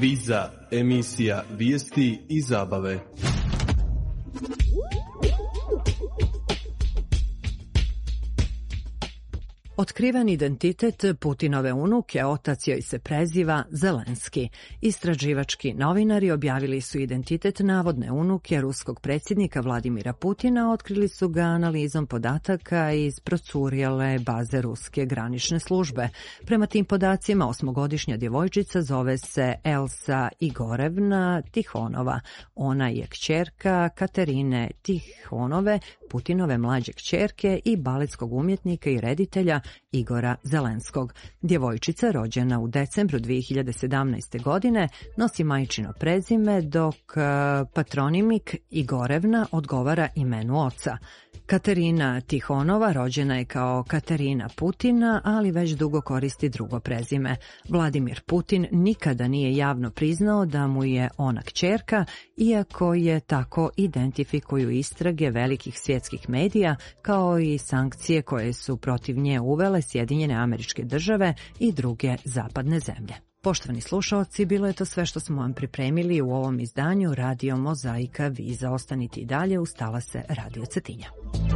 Viza, emisija vijesti i zabave. Otkriven identitet Putinove unuke, otac joj se preziva Zelenski. Istraživački novinari objavili su identitet navodne unuke ruskog predsjednika Vladimira Putina, otkrili su ga analizom podataka iz procurijale baze ruske granične službe. Prema tim podacima, 8-godišnja djevojčica zove se Elsa Igorevna Tihonova. Ona je kćerka Katerine Tihonove, Putinove mlađe kćerke i baletskog umjetnika i reditelja Igora Zelenskog. Djevojčica, rođena u decembru 2017. godine, nosi majčino prezime, dok patronimik Igorevna odgovara imenu oca. Katerina Tihonova rođena je kao Katerina Putina, ali već dugo koristi drugo prezime. Vladimir Putin nikada nije javno priznao da mu je ona kćerka, iako je tako identifikuju istrage velikih svjetskih medija, kao i sankcije koje su protiv nje uvele Sjedinjene Američke Države i druge zapadne zemlje. Poštovani slušaoci, bilo je to sve što smo vam pripremili u ovom izdanju Radio Mozaika Viza. Ostanite i dalje uz talase Radio Cetinja.